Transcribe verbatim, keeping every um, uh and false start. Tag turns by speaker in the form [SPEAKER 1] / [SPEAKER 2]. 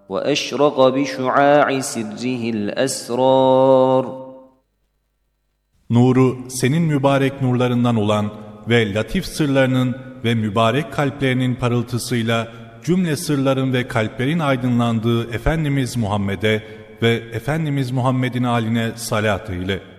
[SPEAKER 1] وأشرق بشعاع سره الأسرار.
[SPEAKER 2] Nuru senin mübarek nurlarından olan ve latif sırlarının ve mübarek kalplerinin parıltısıyla cümle sırların ve kalplerin aydınlandığı Efendimiz Muhammed'e ve Efendimiz Muhammed'in haline salat eyle.